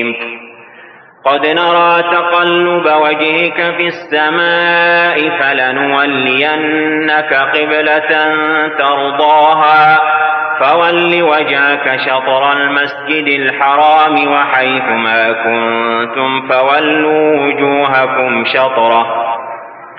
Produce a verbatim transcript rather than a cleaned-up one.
قد نرى تقلب وجهك في السماء فلنولينك قبلة ترضاها فول وجهك شطر المسجد الحرام وحيث ما كنتم فولوا وجوهكم شطره